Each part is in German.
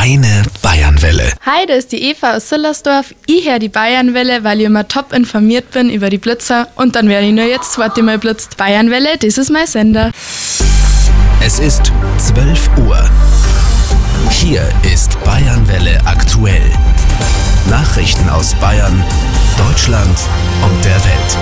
Deine Bayernwelle. Hi, da ist die Eva aus Sillersdorf. Ich höre die Bayernwelle, weil ich immer top informiert bin über die Blitzer und dann werde ich nur jetzt das zweite Mal blitzt. Bayernwelle, das ist mein Sender. Es ist 12 Uhr. Hier ist Bayernwelle aktuell. Nachrichten aus Bayern, Deutschland und der Welt.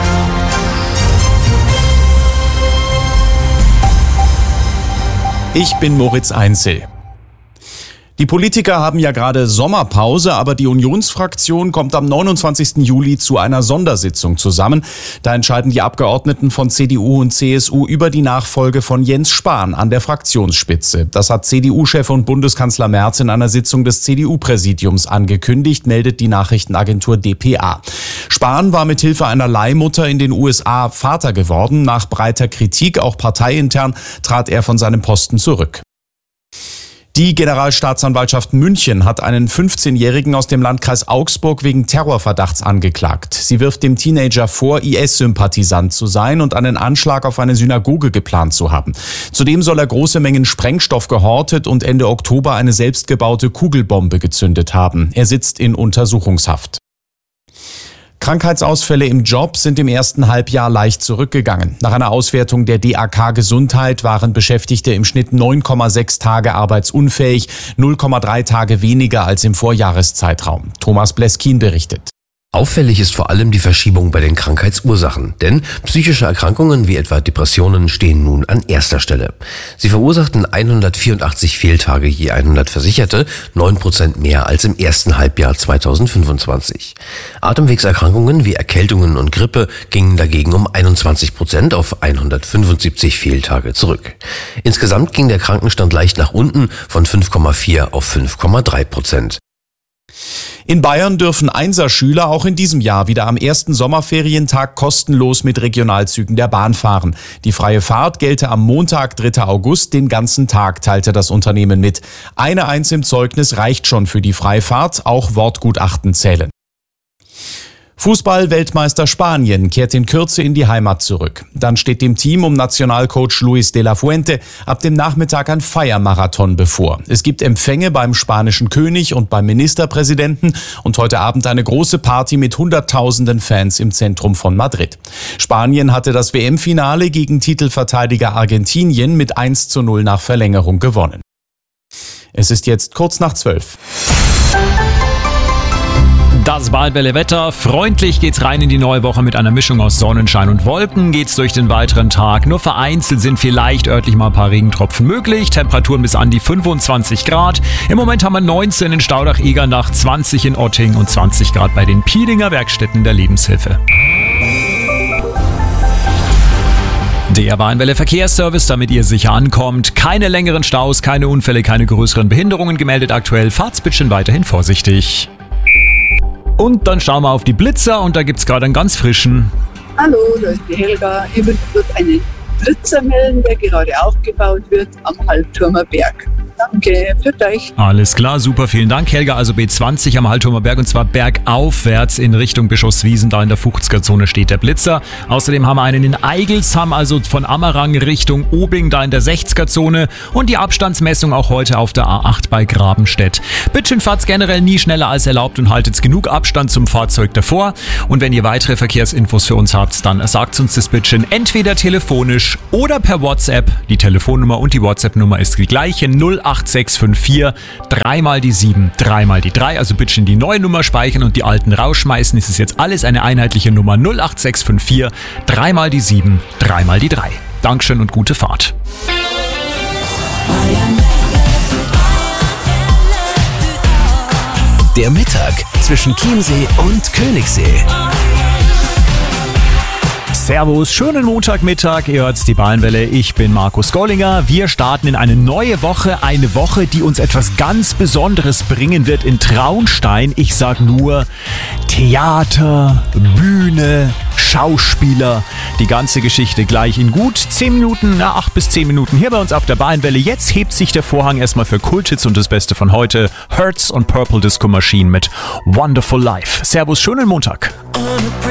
Ich bin Moritz Einzel. Die Politiker haben ja gerade Sommerpause, aber die Unionsfraktion kommt am 29. Juli zu einer Sondersitzung zusammen. Da entscheiden die Abgeordneten von CDU und CSU über die Nachfolge von Jens Spahn an der Fraktionsspitze. Das hat CDU-Chef und Bundeskanzler Merz in einer Sitzung des CDU-Präsidiums angekündigt, meldet die Nachrichtenagentur dpa. Spahn war mit Hilfe einer Leihmutter in den USA Vater geworden. Nach breiter Kritik, auch parteiintern, trat er von seinem Posten zurück. Die Generalstaatsanwaltschaft München hat einen 15-Jährigen aus dem Landkreis Augsburg wegen Terrorverdachts angeklagt. Sie wirft dem Teenager vor, IS-Sympathisant zu sein und einen Anschlag auf eine Synagoge geplant zu haben. Zudem soll er große Mengen Sprengstoff gehortet und Ende Oktober eine selbstgebaute Kugelbombe gezündet haben. Er sitzt in Untersuchungshaft. Krankheitsausfälle im Job sind im ersten Halbjahr leicht zurückgegangen. Nach einer Auswertung der DAK Gesundheit waren Beschäftigte im Schnitt 9,6 Tage arbeitsunfähig, 0,3 Tage weniger als im Vorjahreszeitraum. Thomas Bleskin berichtet. Auffällig ist vor allem die Verschiebung bei den Krankheitsursachen, denn psychische Erkrankungen wie etwa Depressionen stehen nun an erster Stelle. Sie verursachten 184 Fehltage je 100 Versicherte, 9% mehr als im ersten Halbjahr 2025. Atemwegserkrankungen wie Erkältungen und Grippe gingen dagegen um 21% auf 175 Fehltage zurück. Insgesamt ging der Krankenstand leicht nach unten von 5,4 auf 5,3%. In Bayern dürfen Einserschüler auch in diesem Jahr wieder am ersten Sommerferientag kostenlos mit Regionalzügen der Bahn fahren. Die freie Fahrt gelte am Montag, 3. August, den ganzen Tag, teilte das Unternehmen mit. Eine Eins im Zeugnis reicht schon für die Freifahrt, auch Wortgutachten zählen. Fußball-Weltmeister Spanien kehrt in Kürze in die Heimat zurück. Dann steht dem Team um Nationalcoach Luis de la Fuente ab dem Nachmittag ein Feiermarathon bevor. Es gibt Empfänge beim spanischen König und beim Ministerpräsidenten und heute Abend eine große Party mit Hunderttausenden Fans im Zentrum von Madrid. Spanien hatte das WM-Finale gegen Titelverteidiger Argentinien mit 1:0 nach Verlängerung gewonnen. Es ist jetzt kurz nach 12. Das Bayernwelle Wetter. Freundlich geht's rein in die neue Woche mit einer Mischung aus Sonnenschein und Wolken. Geht's durch den weiteren Tag. Nur vereinzelt sind vielleicht örtlich mal ein paar Regentropfen möglich. Temperaturen bis an die 25 Grad. Im Moment haben wir 19 in Staudach-Egernach, 20 in Otting und 20 Grad bei den Pielinger Werkstätten der Lebenshilfe. Der Bayernwelle Verkehrsservice, damit ihr sicher ankommt. Keine längeren Staus, keine Unfälle, keine größeren Behinderungen gemeldet aktuell. Fahrt's bitte weiterhin vorsichtig. Und dann schauen wir auf die Blitzer und da gibt's gerade einen ganz frischen. Hallo, da ist die Helga. Ich würde dort einen Blitzer melden, der gerade aufgebaut wird am Hallturmer Berg. Danke, für euch. Alles klar, super, vielen Dank, Helga. Also B20 am Hallturmer Berg und zwar bergaufwärts in Richtung Bischofswiesen. Da in der 50er-Zone steht der Blitzer. Außerdem haben wir einen in Eigelsheim, also von Ammerang Richtung Obing, da in der 60er-Zone. Und die Abstandsmessung auch heute auf der A8 bei Grabenstedt. Bitte fahrt's generell nie schneller als erlaubt und haltet genug Abstand zum Fahrzeug davor. Und wenn ihr weitere Verkehrsinfos für uns habt, dann sagt uns das bitte entweder telefonisch oder per WhatsApp. Die Telefonnummer und die WhatsApp-Nummer ist die gleiche, 08654 3 mal die 7, 3 mal die 3. Also bitte die neue Nummer speichern und die alten rausschmeißen. Es ist jetzt alles eine einheitliche Nummer, 08654 3 mal die 7, 3 mal die 3. Dankeschön und gute Fahrt. Der Mittag zwischen Chiemsee und Königssee. Servus, schönen Montagmittag, ihr hört die Bayernwelle, ich bin Markus Gollinger. Wir starten in eine neue Woche, eine Woche, die uns etwas ganz Besonderes bringen wird in Traunstein. Ich sag nur Theater, Bühne, Schauspieler, die ganze Geschichte gleich in gut 10 Minuten, 8 bis 10 Minuten hier bei uns auf der Bayernwelle. Jetzt hebt sich der Vorhang erstmal für Kulthits und das Beste von heute, Hertz und Purple Disco Machine mit Wonderful Life. Servus, schönen Montag.